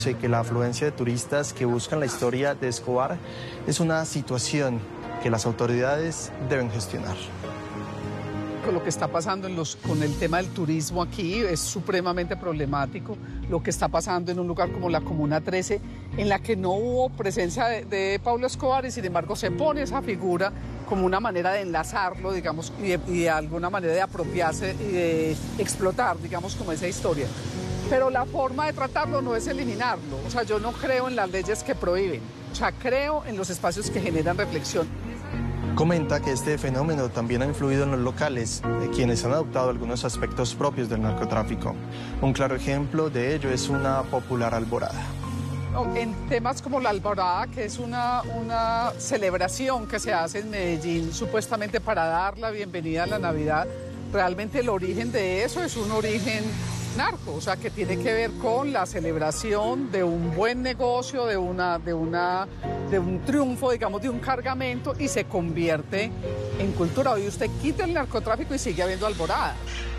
Sé que la afluencia de turistas que buscan la historia de Escobar es una situación que las autoridades deben gestionar. Lo que está pasando con el tema del turismo aquí es supremamente problemático. Lo que está pasando en un lugar como la Comuna 13, en la que no hubo presencia de Pablo Escobar y sin embargo se pone esa figura como una manera de enlazarlo, digamos, y de alguna manera de apropiarse y de explotar, digamos, como esa historia. Pero la forma de tratarlo no es eliminarlo. O sea, yo no creo en las leyes que prohíben. O sea, creo en los espacios que generan reflexión. Comenta que este fenómeno también ha influido en los locales, quienes han adoptado algunos aspectos propios del narcotráfico. Un claro ejemplo de ello es una popular alborada. En temas como la alborada, que es una celebración que se hace en Medellín supuestamente para dar la bienvenida a la Navidad, realmente el origen de eso es un origen narco, o sea, que tiene que ver con la celebración de un buen negocio, de un triunfo, digamos, de un cargamento, y se convierte en cultura. Hoy usted quita el narcotráfico y sigue habiendo alborada.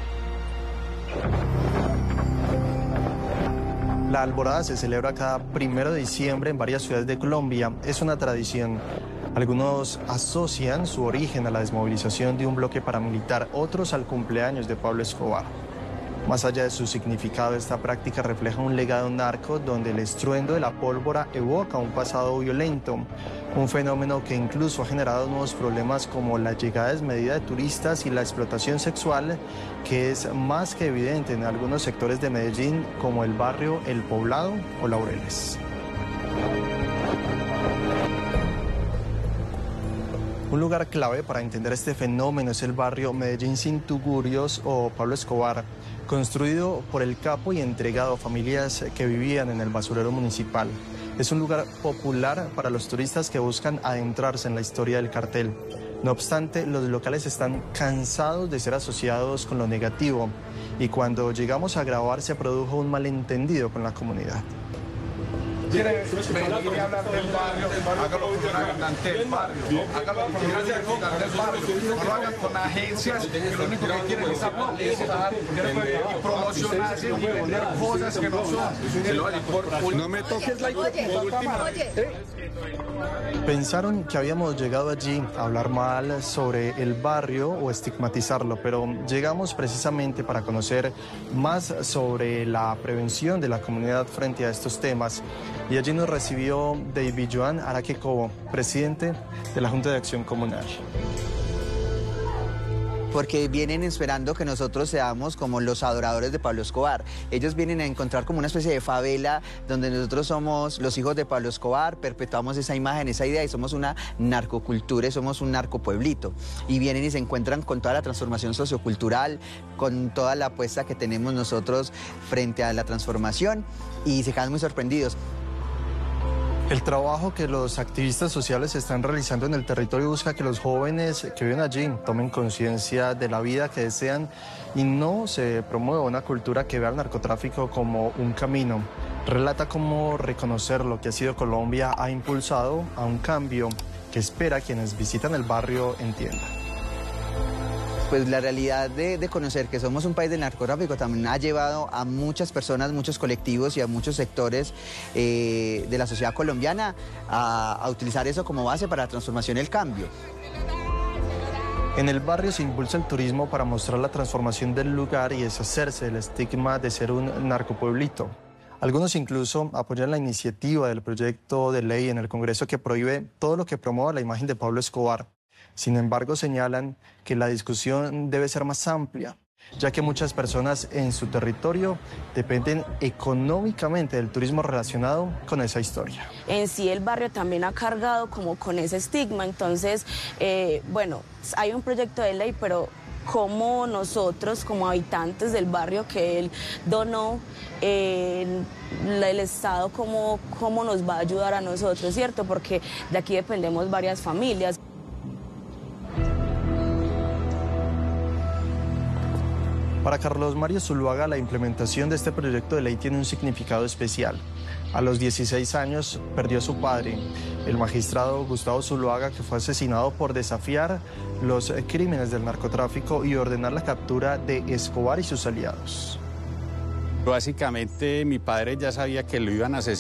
La alborada se celebra cada 1 de diciembre en varias ciudades de Colombia. Es una tradición. Algunos asocian su origen a la desmovilización de un bloque paramilitar, otros al cumpleaños de Pablo Escobar. Más allá de su significado, esta práctica refleja un legado narco donde el estruendo de la pólvora evoca un pasado violento, un fenómeno que incluso ha generado nuevos problemas como la llegada desmedida de turistas y la explotación sexual, que es más que evidente en algunos sectores de Medellín, como el barrio El Poblado o Laureles. Un lugar clave para entender este fenómeno es el barrio Medellín Sin Tugurios o Pablo Escobar, construido por el capo y entregado a familias que vivían en el basurero municipal. Es un lugar popular para los turistas que buscan adentrarse en la historia del cartel. No obstante, los locales están cansados de ser asociados con lo negativo y cuando llegamos a grabar se produjo un malentendido con la comunidad. ¿Quiere venir a hablar del barrio? Hágalo con un habitante del barrio. Hágalo con un habitante del barrio. No lo hagan con agencias que lo único que quieren es apostar y promocionarse y vender cosas que no son. No me toques la última. Pensaron que habíamos llegado allí a hablar mal sobre el barrio o estigmatizarlo, pero llegamos precisamente para conocer más sobre la prevención de la comunidad frente a estos temas. Y allí nos recibió David Joan Araque Cobo, presidente de la Junta de Acción Comunal. Porque vienen esperando que nosotros seamos como los adoradores de Pablo Escobar. Ellos vienen a encontrar como una especie de favela donde nosotros somos los hijos de Pablo Escobar, perpetuamos esa imagen, esa idea y somos una narcocultura, y somos un narcopueblito. Y vienen y se encuentran con toda la transformación sociocultural, con toda la apuesta que tenemos nosotros frente a la transformación y se quedan muy sorprendidos. El trabajo que los activistas sociales están realizando en el territorio busca que los jóvenes que viven allí tomen conciencia de la vida que desean y no se promueva una cultura que vea el narcotráfico como un camino. Relata cómo reconocer lo que ha sido Colombia ha impulsado a un cambio que espera quienes visitan el barrio entiendan. Pues la realidad de conocer que somos un país del narcotráfico también ha llevado a muchas personas, muchos colectivos y a muchos sectores de la sociedad colombiana a utilizar eso como base para la transformación y el cambio. En el barrio se impulsa el turismo para mostrar la transformación del lugar y deshacerse del estigma de ser un narcopueblito. Algunos incluso apoyan la iniciativa del proyecto de ley en el Congreso que prohíbe todo lo que promueva la imagen de Pablo Escobar. Sin embargo, señalan que la discusión debe ser más amplia, ya que muchas personas en su territorio dependen económicamente del turismo relacionado con esa historia. En sí el barrio también ha cargado como con ese estigma, entonces, bueno, hay un proyecto de ley, pero como nosotros, como habitantes del barrio que él donó, el Estado cómo nos va a ayudar a nosotros, ¿cierto? Porque de aquí dependemos varias familias. Para Carlos Mario Zuluaga, la implementación de este proyecto de ley tiene un significado especial. A los 16 años perdió a su padre, el magistrado Gustavo Zuluaga, que fue asesinado por desafiar los crímenes del narcotráfico y ordenar la captura de Escobar y sus aliados. Básicamente mi padre ya sabía que lo iban a asesinar.